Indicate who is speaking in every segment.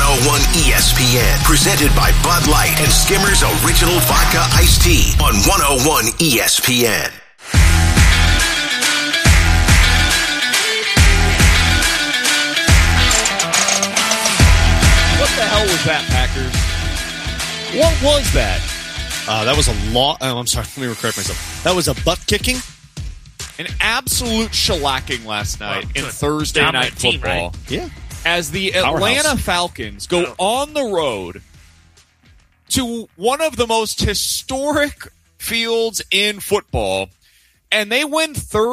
Speaker 1: 101 ESPN. Presented by Bud Light and Skimmers Original Vodka Iced Tea on 101 ESPN.
Speaker 2: What the hell was that, Packers? What was that?
Speaker 3: That was I'm sorry. Let me correct myself. That was a butt kicking.
Speaker 2: An absolute shellacking last night in Thursday Night Football.
Speaker 4: Team, right?
Speaker 3: Yeah.
Speaker 2: As the Atlanta
Speaker 3: Powerhouse.
Speaker 2: Falcons go on the road to one of the most historic fields in football, and they win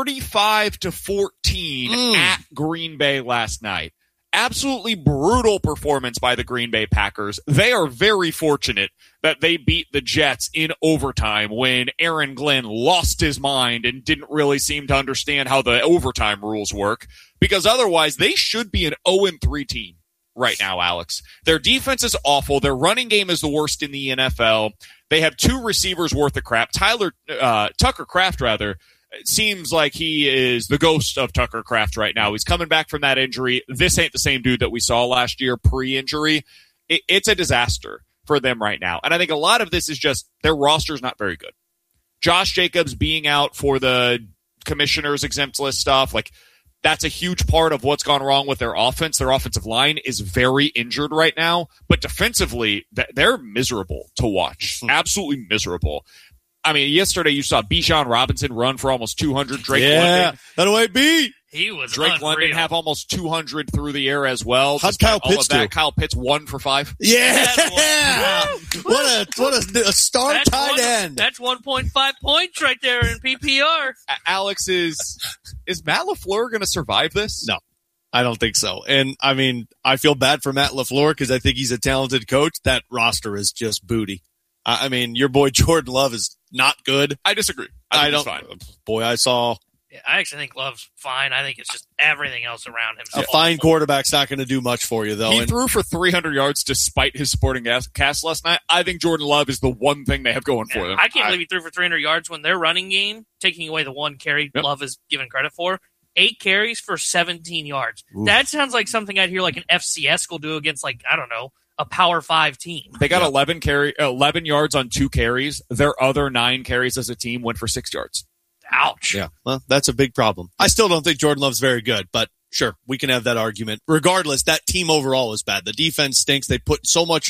Speaker 2: 35-14 at Green Bay last night. Absolutely brutal performance by the Green Bay Packers. They are very fortunate that they beat the Jets in overtime when Aaron Glenn lost his mind and didn't really seem to understand how the overtime rules work, because otherwise they should be an 0-3 team right now, Alex. Their defense is awful. Their running game is the worst in the NFL. They have two receivers worth of crap. Tucker Kraft, it seems like he is the ghost of Tucker Kraft right now. He's coming back from that injury. This ain't the same dude that we saw last year pre-injury. It's a disaster for them right now. And I think a lot of this is just their roster is not very good. Josh Jacobs being out for the commissioner's exempt list stuff, that's a huge part of what's gone wrong with their offense. Their offensive line is very injured right now, but defensively, they're miserable to watch. Absolutely miserable. I mean, yesterday you saw Bijan Robinson run for almost 200.
Speaker 3: London. That away B.
Speaker 4: He was
Speaker 2: Drake
Speaker 4: unreal.
Speaker 2: London have almost 200 through the air as well.
Speaker 3: How'd Kyle Pitts do?
Speaker 2: Kyle Pitts 1 for 5.
Speaker 3: Yeah. What a star tight end.
Speaker 4: That's 1.5 points right there in PPR.
Speaker 2: Alex, is Matt LaFleur going to survive this?
Speaker 3: No, I don't think so. And I mean, I feel bad for Matt LaFleur because I think he's a talented coach. That roster is just booty. I mean, your boy Jordan Love is not good.
Speaker 2: I disagree. I think he's fine.
Speaker 3: Boy, I saw
Speaker 4: I actually think Love's fine. I think it's just everything else around him.
Speaker 3: a fine quarterback's not going to do much for you, though.
Speaker 2: He threw for 300 yards despite his supporting cast last night. I think Jordan Love is the one thing they have going for them.
Speaker 4: I can't believe he threw for 300 yards when their running game, taking away the one carry Love is given credit for, 8 carries for 17 yards. Oof. That sounds like something I'd hear like an FCS will do against, a Power 5 team.
Speaker 2: They got 11 yards on 2 carries. Their other 9 carries as a team went for 6 yards.
Speaker 4: Ouch.
Speaker 3: Yeah, well, that's a big problem. I still don't think Jordan Love's very good, but sure, we can have that argument. Regardless, that team overall is bad. The defense stinks. They put so much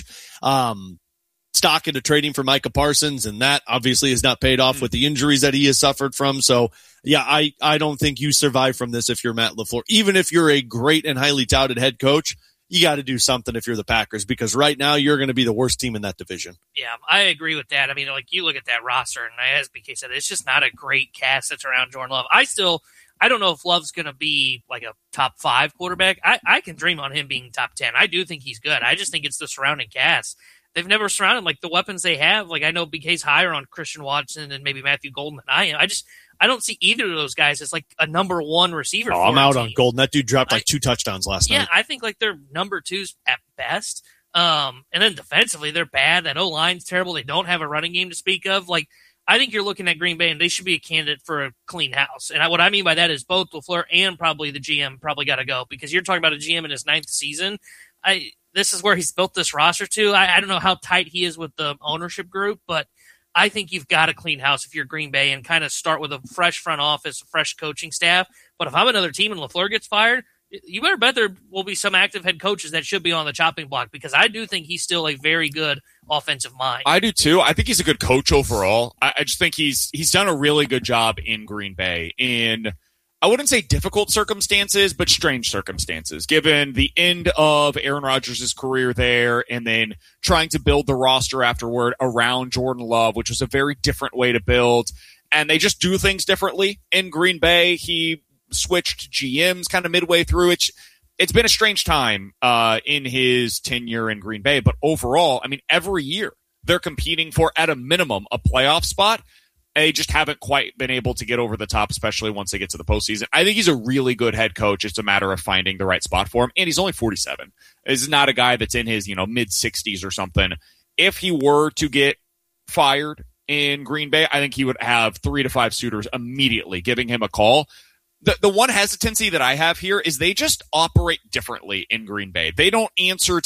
Speaker 3: stock into trading for Micah Parsons, and that obviously has not paid off with the injuries that he has suffered from. So, yeah, I don't think you survive from this if you're Matt LaFleur. Even if you're a great and highly touted head coach, you got to do something if you're the Packers, because right now you're going to be the worst team in that division.
Speaker 4: Yeah, I agree with that. I mean, you look at that roster, and as BK said, it's just not a great cast that's around Jordan Love. I don't know if Love's going to be like a top 5 quarterback. I can dream on him being top 10. I do think he's good. I just think it's the surrounding cast. They've never surrounded him. The weapons they have. I know BK's higher on Christian Watson and maybe Matthew Golden than I am. I don't see either of those guys as a number 1 receiver.
Speaker 3: Oh, I'm out on Golden. That dude dropped 2 touchdowns last night.
Speaker 4: Yeah, I think they're number 2s at best. And then defensively, they're bad. That O-line's terrible. They don't have a running game to speak of. I think you're looking at Green Bay, and they should be a candidate for a clean house. And what I mean by that is both LaFleur and probably the GM probably got to go, because you're talking about a GM in his 9th season. This is where he's built this roster to. I don't know how tight he is with the ownership group, but I think you've got to clean house if you're Green Bay and kind of start with a fresh front office, a fresh coaching staff. But if I'm another team and LaFleur gets fired, you better bet there will be some active head coaches that should be on the chopping block, because I do think he's still a very good offensive mind.
Speaker 2: I do too. I think he's a good coach overall. I just think he's done a really good job in Green Bay in, I wouldn't say difficult circumstances, but strange circumstances, given the end of Aaron Rodgers' career there and then trying to build the roster afterward around Jordan Love, which was a very different way to build. And they just do things differently in Green Bay. He switched GMs kind of midway through. It's been a strange time in his tenure in Green Bay. But overall, I mean, every year they're competing for, at a minimum, a playoff spot. They just haven't quite been able to get over the top, especially once they get to the postseason. I think he's a really good head coach. It's a matter of finding the right spot for him. And he's only 47. This is not a guy that's in his, mid-60s or something. If he were to get fired in Green Bay, I think he would have 3 to 5 suitors immediately giving him a call. The one hesitancy that I have here is they just operate differently in Green Bay. They don't answer